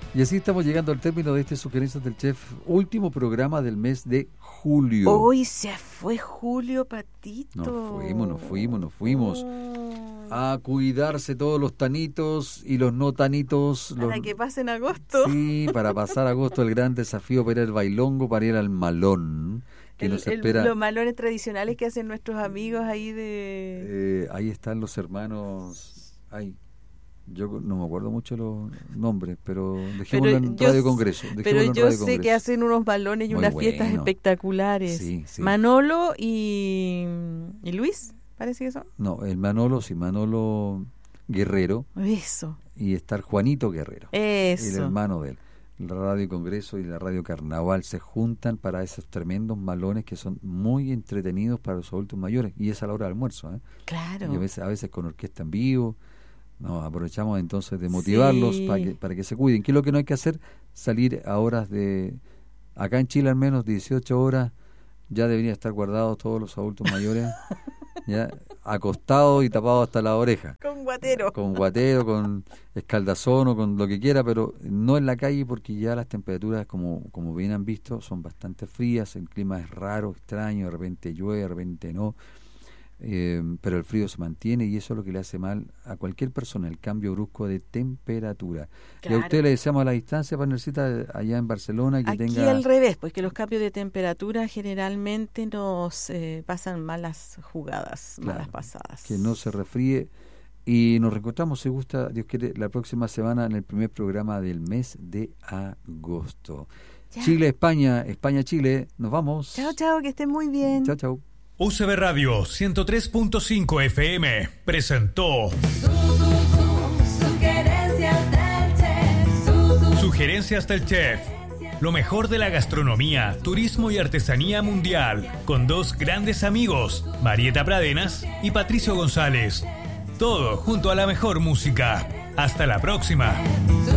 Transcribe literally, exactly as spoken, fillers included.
Y así estamos llegando al término de este Sugerencias del Chef, último programa del mes de julio. Hoy se fue julio, Patito. Nos fuimos, nos fuimos, nos fuimos. Oh. A cuidarse todos los tanitos y los no tanitos. Para los... que pasen agosto. Sí, para pasar agosto el gran desafío para ir al bailongo, para ir al malón. Que el, nos el, espera. Los malones tradicionales que hacen nuestros amigos ahí de... Eh, ahí están los hermanos... Ay, yo no me acuerdo mucho los nombres, pero dejémoslo en Radio Congreso. Pero yo Radio sé Congreso. Que hacen unos balones y Muy unas bueno. fiestas espectaculares. Sí, sí. Manolo y, y Luis, parece que son. No, el Manolo, sí, Manolo Guerrero. Eso. Y está el Juanito Guerrero. Eso. El hermano de él. La Radio Congreso y la Radio Carnaval se juntan para esos tremendos malones que son muy entretenidos para los adultos mayores. Y es a la hora del almuerzo, ¿eh? Claro. Y a veces, a veces con orquesta en vivo. No, aprovechamos entonces de motivarlos sí. para que para que se cuiden. ¿Qué es lo que no hay que hacer? Salir a horas de... Acá en Chile al menos dieciocho horas ya deberían estar guardados todos los adultos mayores, ya acostados y tapados hasta la oreja. Con guatero. Con guatero, con escaldazón o con lo que quiera, pero no en la calle porque ya las temperaturas, como, como bien han visto, son bastante frías, el clima es raro, extraño, de repente llueve, de repente no. Eh, pero el frío se mantiene y eso es lo que le hace mal a cualquier persona, el cambio brusco de temperatura. Claro. Y a usted le deseamos a la distancia, partnercita, allá en Barcelona, que Aquí tenga... Aquí al revés, pues que los cambios de temperatura generalmente nos eh, pasan malas jugadas, claro, malas pasadas. Que no se resfríe. Y nos reencontramos, si gusta, Dios quiere, la próxima semana en el primer programa del mes de agosto. Ya. Chile, España, España, Chile, nos vamos. Chao, chao, que estén muy bien. Chao, chao. U C B Radio ciento tres punto cinco F M presentó su, su, su, Sugerencias del Chef. Su, su, Sugerencias del Chef. Lo mejor de la gastronomía, turismo y artesanía mundial, con dos grandes amigos, Marieta Pradenas y Patricio González. Todo junto a la mejor música. Hasta la próxima.